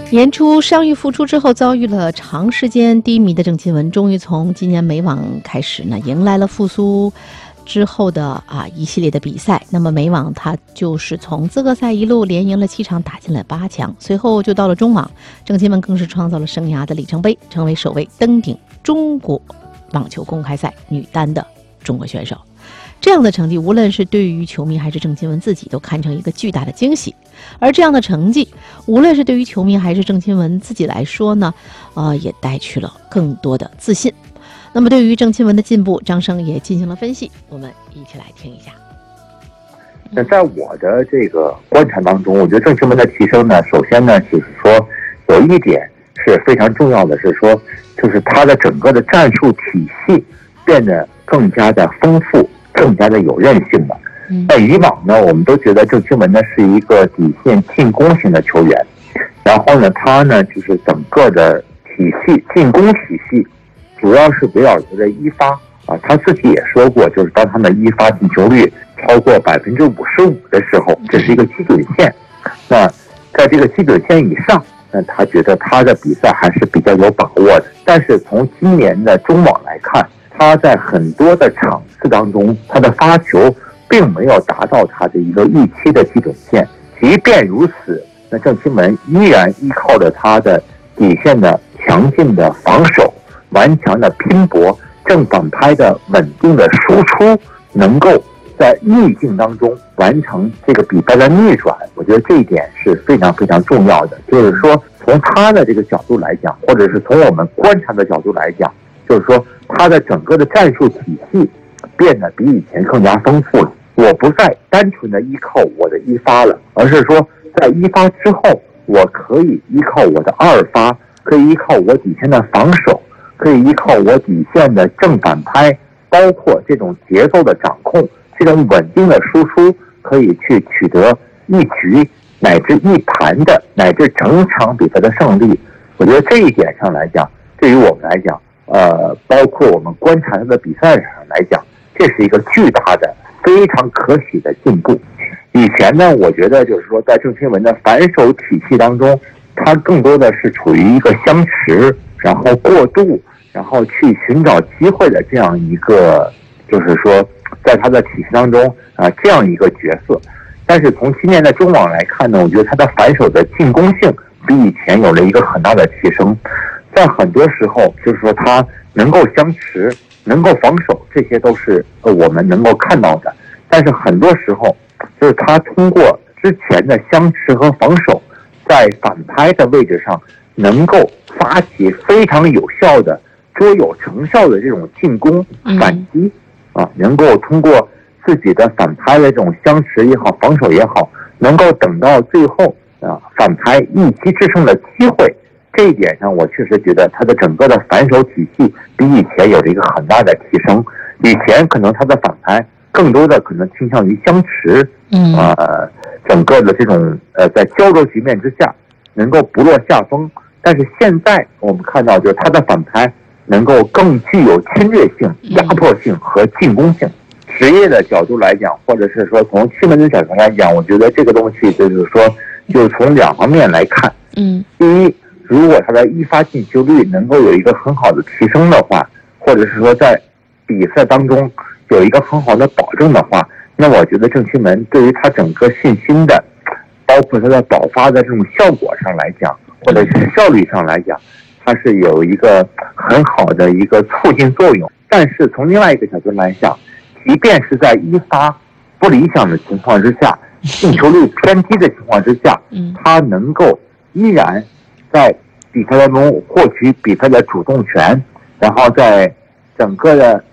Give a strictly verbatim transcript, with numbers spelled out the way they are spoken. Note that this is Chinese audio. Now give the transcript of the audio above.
年初伤愈复出之后，遭遇了长时间低迷的郑钦文，终于从今年美网开始呢，迎来了复苏之后的啊一系列的比赛。那么美网他就是从资格赛一路连赢了七场，打进了八强，随后就到了中网，郑钦文更是创造了生涯的里程碑，成为首位登顶中国网球公开赛女单的中国选手。这样的成绩，无论是对于球迷还是郑钦文自己，都看成一个巨大的惊喜。而这样的成绩，无论是对于球迷还是郑钦文自己来说呢，呃，也带去了更多的自信。那么，对于郑钦文的进步，张生也进行了分析，我们一起来听一下。 那在我的这个观察当中，我觉得郑钦文的提升呢，首先呢，就是说有一点是非常重要的，是说就是他的整个的战术体系变得更加的丰富。更加的有韧性了。在以往呢，我们都觉得郑钦文呢是一个底线进攻型的球员，然后呢，他呢就是整个的体系进攻体系主要是围绕着的一发啊，他自己也说过，就是当他的一发进球率超过百分之五十五的时候，这是一个基准线。那在这个基准线以上，那他觉得他的比赛还是比较有把握的。但是从今年的中网来看，他在很多的场次当中，他的发球并没有达到他的一个预期的基准线。即便如此，那郑钦文依然依靠着他的底线的强劲的防守、顽强的拼搏、正反拍的稳定的输出，能够在逆境当中完成这个比赛的逆转。我觉得这一点是非常非常重要的。就是说，从他的这个角度来讲，或者是从我们观察的角度来讲，就是说他的整个的战术体系变得比以前更加丰富了。我不再单纯的依靠我的一发了，而是说在一发之后，我可以依靠我的二发，可以依靠我底线的防守，可以依靠我底线的正反拍，包括这种节奏的掌控，这种稳定的输出，可以去取得一局乃至一盘的乃至整场比赛的胜利。我觉得这一点上来讲，对于我们来讲，呃，包括我们观察他的比赛上来讲，这是一个巨大的、非常可喜的进步。以前呢，我觉得就是说，在郑钦文的反手体系当中，他更多的是处于一个相持，然后过渡，然后去寻找机会的这样一个，就是说，在他的体系当中啊，这样一个角色。但是从今年的中网来看呢，我觉得他的反手的进攻性比以前有了一个很大的提升。在很多时候，就是说他能够相持，能够防守，这些都是我们能够看到的。但是很多时候，就是他通过之前的相持和防守，在反拍的位置上，能够发起非常有效的、卓有成效的这种进攻反击啊，能够通过自己的反拍的这种相持也好，防守也好，能够等到最后啊反拍一击制胜的机会。这一点上，我确实觉得他的整个的反手体系比以前有了一个很大的提升。以前可能他的反拍更多的可能倾向于相持，嗯，呃，整个的这种呃在交轴局面之下能够不落下风。但是现在我们看到，就是他的反拍能够更具有侵略性、压迫性和进攻性。职业的角度来讲，或者是说从钦文的角度来讲，我觉得这个东西就是说，就从两方面来看，嗯，第一，如果他的一发进球率能够有一个很好的提升的话，或者是说在比赛当中有一个很好的保证的话，那我觉得郑钦文对于他整个信心的，包括他的爆发的这种效果上来讲，或者是效率上来讲，它是有一个很好的一个促进作用。但是从另外一个角度来讲，即便是在一发不理想的情况之下，进球率偏低的情况之下，他能够依然在比赛当中获取比赛的主动权，然后在整个的